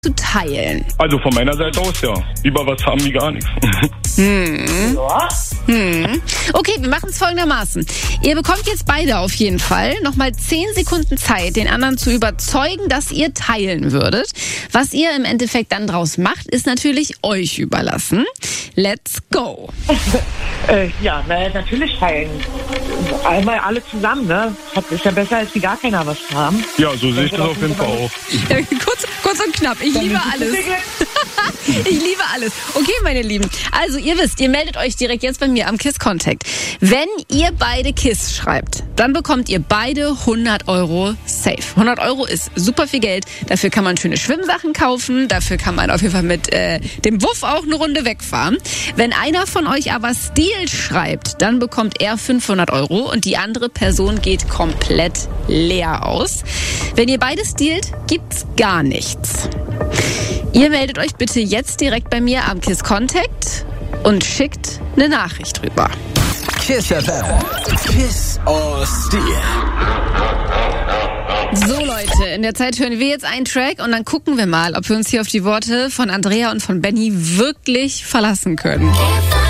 zu teilen? Also von meiner Seite aus, ja. Lieber was haben wie gar nichts. Okay, wir machen es folgendermaßen. Ihr bekommt jetzt beide auf jeden Fall nochmal 10 Sekunden Zeit, den anderen zu überzeugen, dass ihr teilen würdet. Was ihr im Endeffekt dann draus macht, ist natürlich euch überlassen. Let's go. Natürlich teilen. Einmal alle zusammen, ne? Ist ja besser, als wie gar keiner was zu haben. Ja, so sehe ich das auf jeden Fall auch. Ja, kurz und knapp. Ich liebe alles. Ich liebe alles. Okay, meine Lieben. Also, ihr wisst, ihr meldet euch direkt jetzt bei mir am KISS Contact. Wenn ihr beide KISS schreibt, dann bekommt ihr beide 100 Euro safe. 100 Euro ist super viel Geld. Dafür kann man schöne Schwimmsachen kaufen. Dafür kann man auf jeden Fall mit dem Wuff auch eine Runde wegfahren. Wenn einer von euch aber Stil schreibt, dann bekommt er 500 Euro und die andere Person geht komplett leer aus. Wenn ihr beide stiehlt, gibt's gar nichts. Ihr meldet euch bitte jetzt direkt bei mir am KISS Contact und schickt eine Nachricht rüber. KISS FM. KISS or Steal. So Leute, in der Zeit hören wir jetzt einen Track und dann gucken wir mal, ob wir uns hier auf die Worte von Andrea und von Benny wirklich verlassen können.